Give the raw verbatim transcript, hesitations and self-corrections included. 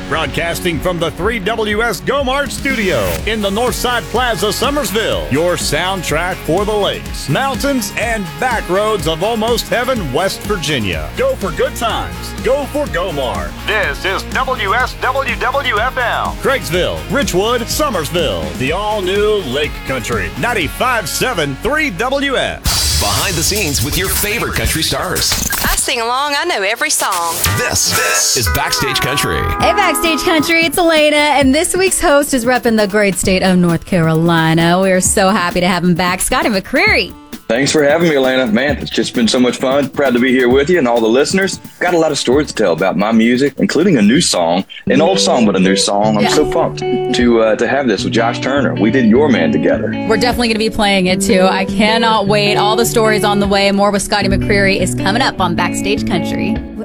Broadcasting from the three W S Gomart studio in the Northside Plaza, Summersville. Your soundtrack for the lakes, mountains, and back roads of almost heaven, West Virginia. Go for good times. Go for Gomart. This is W S W W F M. Craigsville, Richwood, Summersville. The all-new Lake Country. ninety-five point seven three W S. Behind the scenes with your favorite country stars. I sing along. I know every song. This, this is Backstage Country. Hey, Backstage Country, it's Elena, and this week's host is repping the great state of North Carolina. We're so happy to have him back, Scotty McCreery. Thanks for having me, Elena. Man, it's just been so much fun. Proud to be here with you and all the listeners. Got a lot of stories to tell about my music, including a new song, an old song, but a new song. I'm yeah. so pumped to uh, to have this with Josh Turner. We did Your Man together. We're definitely going to be playing it, too. I cannot wait. All the stories on the way. More with Scotty McCreery is coming up on Backstage Country.